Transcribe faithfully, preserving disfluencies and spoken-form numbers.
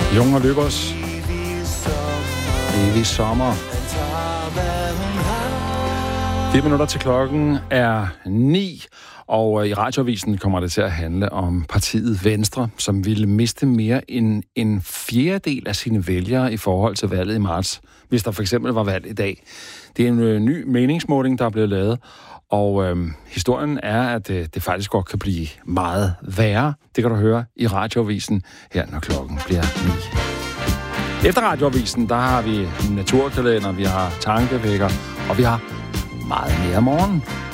Jung og Løbers. Evig sommer. Fire minutter til klokken er ni, og i Radioavisen kommer det til at handle om partiet Venstre, som ville miste mere end en fjerdedel af sine vælgere i forhold til valget i marts, hvis der for eksempel var valg i dag. Det er en ø, ny meningsmåling, der er blevet lavet, og øhm, historien er, at øh, det faktisk godt kan blive meget værre. Det kan du høre i Radioavisen her, når klokken bliver ni. Efter Radioavisen, der har vi naturkalender, vi har tankevækker, og vi har meget mere morgen.